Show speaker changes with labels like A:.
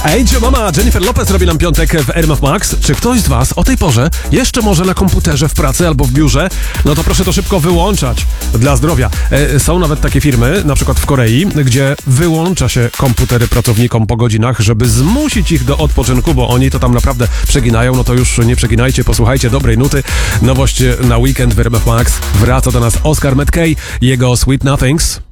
A: Angel Mama, Jennifer Lopez robi nam piątek w RMF Max. Czy ktoś z was o tej porze jeszcze może na komputerze w pracy albo w biurze? No to proszę to szybko wyłączać dla zdrowia. Są nawet takie firmy, na przykład w Korei, gdzie wyłącza się komputery pracownikom po godzinach, żeby zmusić ich do odpoczynku, bo oni to tam naprawdę przeginają. No to już nie przeginajcie, posłuchajcie dobrej nuty. Nowość na weekend w RMF Max. Wraca do nas Oscar McKay, jego Sweet Nothings.